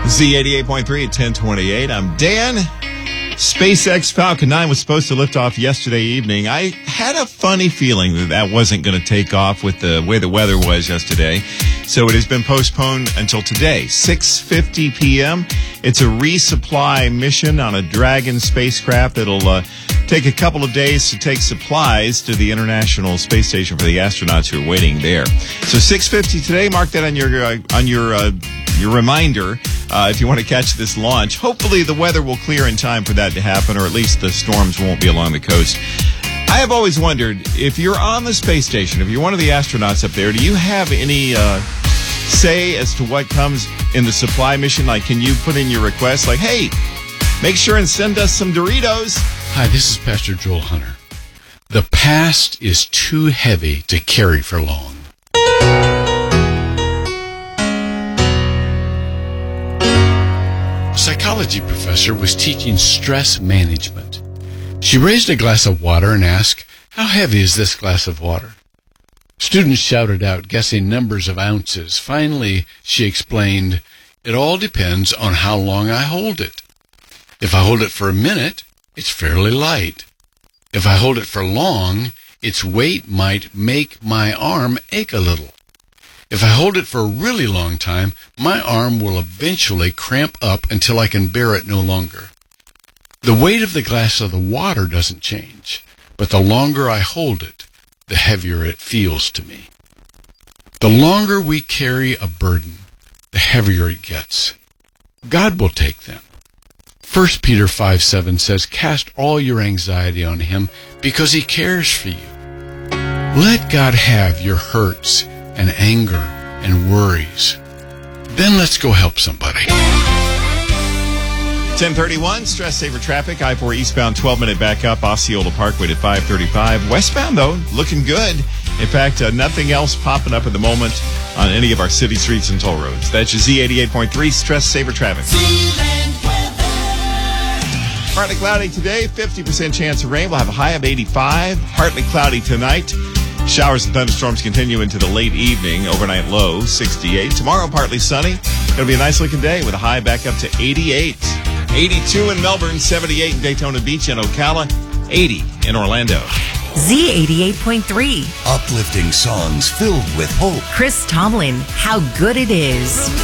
Z88.3 at 1028. I'm Dan. SpaceX Falcon 9 was supposed to lift off yesterday evening. I had a funny feeling that wasn't going to take off with the way the weather was yesterday. So it has been postponed until today, 6:50 p.m. It's a resupply mission on a Dragon spacecraft that'll take a couple of days to take supplies to the International Space Station for the astronauts who are waiting there. So 6:50 today. Mark that on your reminder. If you want to catch this launch, hopefully the weather will clear in time for that to happen, or at least the storms won't be along the coast. I have always wondered, if you're on the space station, if you're one of the astronauts up there, do you have any say as to what comes in the supply mission? Like, can you put in your request, like, hey, make sure and send us some Doritos? Hi, this is Pastor Joel Hunter. The past is too heavy to carry for long. A psychology professor was teaching stress management. She raised a glass of water and asked, "How heavy is this glass of water?" Students shouted out, guessing numbers of ounces. Finally, she explained, "It all depends on how long I hold it. If I hold it for a minute, it's fairly light. If I hold it for long, its weight might make my arm ache a little. If I hold it for a really long time, my arm will eventually cramp up until I can bear it no longer. The weight of the glass of the water doesn't change, but the longer I hold it, the heavier it feels to me." The longer we carry a burden, the heavier it gets. God will take them. 1 Peter 5:7 says, "Cast all your anxiety on him because he cares for you." Let God have your hurts and anger and worries. Then let's go help somebody. 1031, stress saver traffic. I-4 eastbound, 12-minute backup. Osceola Parkway to 535. Westbound, though, looking good. In fact, nothing else popping up at the moment on any of our city streets and toll roads. That's your Z88.3 stress saver traffic. Partly cloudy today, 50% chance of rain. We'll have a high of 85. Partly cloudy tonight. Showers and thunderstorms continue into the late evening. Overnight low, 68. Tomorrow, partly sunny. It'll be a nice-looking day with a high back up to 88. 82 in Melbourne, 78 in Daytona Beach and Ocala, 80 in Orlando. Z88.3. Uplifting songs filled with hope. Chris Tomlin, How Good It Is.